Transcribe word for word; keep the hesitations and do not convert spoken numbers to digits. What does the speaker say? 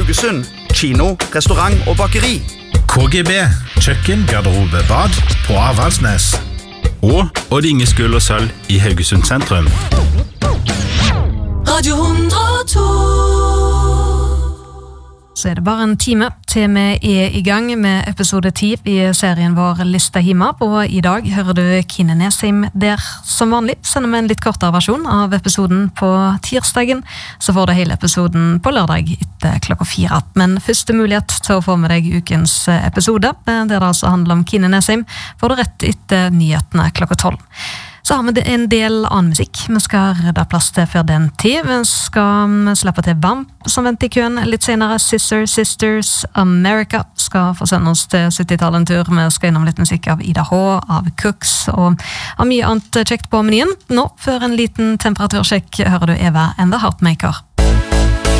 Haugesund, kino, restaurant og bakeri. K G B, kjøkken, garderobe, bad på Avaldsnes. Og Odd Inge Skull og Sølv i Haugesund sentrum. Radio hundre og to. Så er det bare en time til vi er i gang med episode ti i serien vår Lista Hima, og i dag hører du Kine Nesheim der som vanlig. Sender vi en litt kortere versjon av episoden på tirsdagen, så får du hele episoden på lørdag etter klokka fire. Men første mulighet til å få med deg ukens episode, der det altså handler om Kine Nesheim, får du rett etter nyhetene klokka tolv. Så har vi en del annen musikk vi skal redde plass til før den tid. Vi skal slippe til Vamp som venter i køen litt senere. Sister Sisters America skal få sende oss til syttitallet en tur. Vi skal innom litt musikk av Ida H, av Cooks og av mye annet kjekt på menyen. Nå, før en liten temperatursjekk, hører du Eva and the Heartmaker.